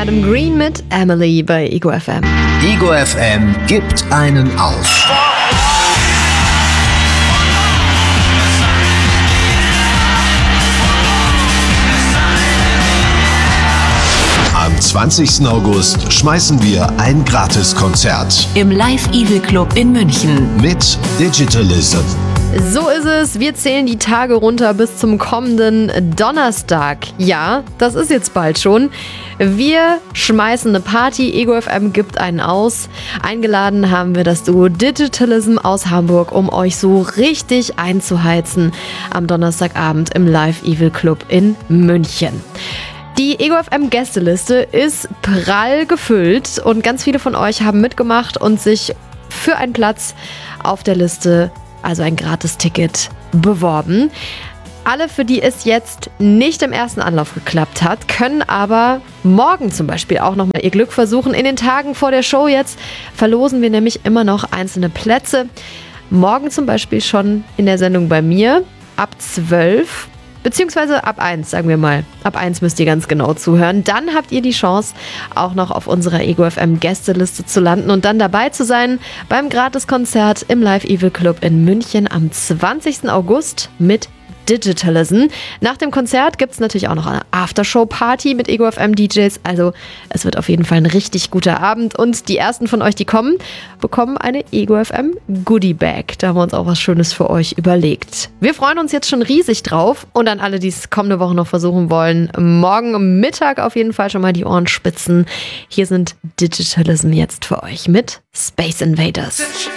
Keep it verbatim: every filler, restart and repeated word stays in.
Adam Green mit Emily bei Ego F M. Ego F M gibt einen auf. Am zwanzigsten August schmeißen wir ein Gratiskonzert im Live Evil Club in München mit Digitalism. So ist es. Wir zählen die Tage runter bis zum kommenden Donnerstag. Ja, das ist jetzt bald schon. Wir schmeißen eine Party. Ego F M gibt einen aus. Eingeladen haben wir das Duo Digitalism aus Hamburg, um euch so richtig einzuheizen am Donnerstagabend im Live Evil Club in München. Die Ego F M Gästeliste ist prall gefüllt und ganz viele von euch haben mitgemacht und sich für einen Platz auf der Liste, also ein Gratisticket, beworben. Alle, für die es jetzt nicht im ersten Anlauf geklappt hat, können aber morgen zum Beispiel auch nochmal ihr Glück versuchen. In den Tagen vor der Show jetzt verlosen wir nämlich immer noch einzelne Plätze. Morgen zum Beispiel schon in der Sendung bei mir ab zwölf. Beziehungsweise ab eins, sagen wir mal. Ab eins müsst ihr ganz genau zuhören. Dann habt ihr die Chance, auch noch auf unserer Ego F M Gästeliste zu landen und dann dabei zu sein beim Gratiskonzert im Live Evil Club in München am zwanzigsten August mit Digitalism. Nach dem Konzert gibt es natürlich auch noch eine Aftershow-Party mit Ego F M D Js. Also es wird auf jeden Fall ein richtig guter Abend. Und die ersten von euch, die kommen, bekommen eine Ego F M Goodie Bag. Da haben wir uns auch was Schönes für euch überlegt. Wir freuen uns jetzt schon riesig drauf. Und an alle, die es kommende Woche noch versuchen wollen, morgen Mittag auf jeden Fall schon mal die Ohren spitzen. Hier sind Digitalism jetzt für euch mit Space Invaders.